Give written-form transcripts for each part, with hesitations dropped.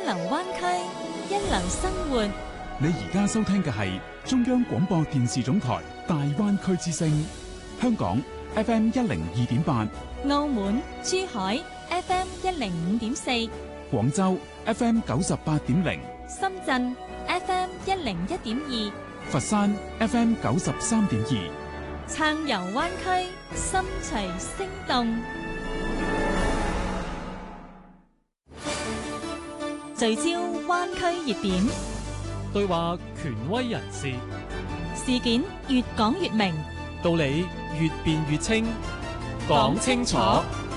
流灣區，一流生活。 你而家收聽嘅係中央廣播電視總台大灣區之聲，香港 FM 102.8， 澳門、珠海 FM 105.4， 廣州 FM 98.0， 深圳 FM 101.2， 佛山 FM 93.2， 暢遊灣區，心隨聲動。聚焦灣區熱點， 對話權威人士， 事件越講越明， 道理越辯越清，講清楚。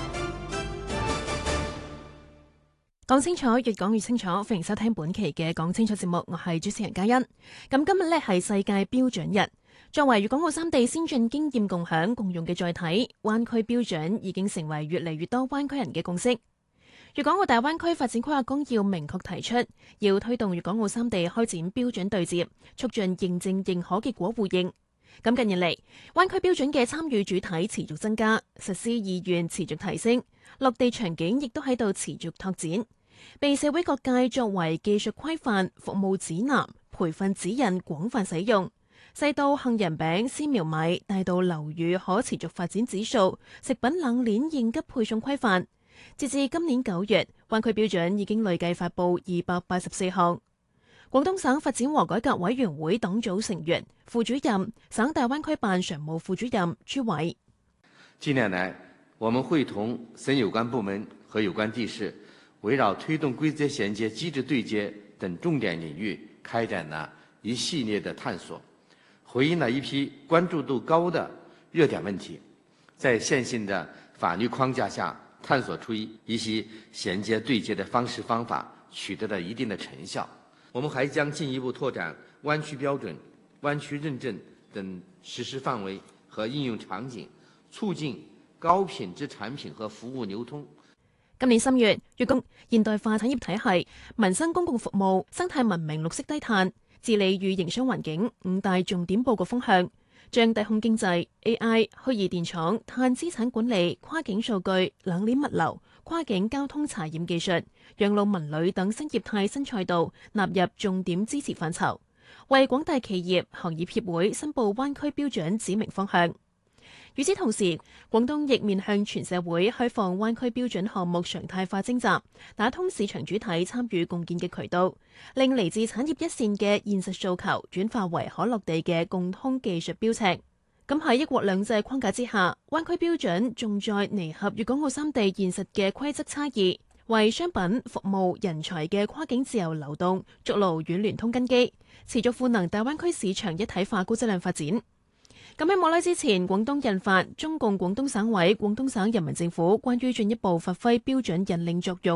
講清楚，越講越清楚。歡迎收聽本期嘅講清楚節目，我係主持人嘉欣。咁今日呢係世界標準日，作為粵港澳三地先進經驗共享共用嘅載體，灣區標準已經成為越嚟越多灣區人嘅共識。粵港澳大灣區發展規劃綱要明確提出，要推動粵港澳三地開展標準對接，促進認證認可結果互認。咁近年嚟，灣區標準嘅參與主體持續增加，實施意願持續提升，落地場景亦都喺度持續拓展，被社會各界作為技術規範、服務指南、培訓指引廣泛使用。細到杏仁餅、絲苗米，大到樓宇可持續發展指數、食品冷鏈應急配送規範。截至今年9月，灣區標準已經累計發布284項。廣東省發展和改革委員會黨組成員、副主任、省大灣區辦常務副主任朱偉。 近年來，我們會同省有關部門和有關地市，圍繞推動規則銜接、機制對接等重點領域，開展了一系列的探索，回應了一批關注度高的熱點問題，在現行的法律框架下，探索出一些銜接對接的方式方法，取得了一定的成效。我們還將進一步拓展灣區標準、灣區認證等實施範圍和應用場景，促進高品質產品和服務流通。 今年3月，粵港現代化產業體系、民生公共服務、生態文明、綠色低碳、治理與營商環境5大重點佈局方向，將低空經濟、AI、虛擬電廠、碳資產管理、跨境數據、冷鏈物流、跨境交通查驗技術、養老文旅等新業態新賽道納入重點支持範疇，為廣大企業、行業協會申報灣區標準指明方向。與此同時，廣東亦面向全社會開放灣區標準項目常態化徵集，打通市場主體參與共建嘅渠道，令嚟自產業一線嘅現實訴求轉化為可落地嘅共通技術標尺。咁喺一國兩制框架之下，灣區標準重在彌合粵港澳三地現實嘅規則差異，為商品、服務、人才嘅跨境自由流動築牢軟聯通根基，持續賦能大灣區市場一體化高質量發展。咁喺冇耐之前，廣東印發《中共廣東省委、廣東省人民政府關於進一步發揮標準引領作用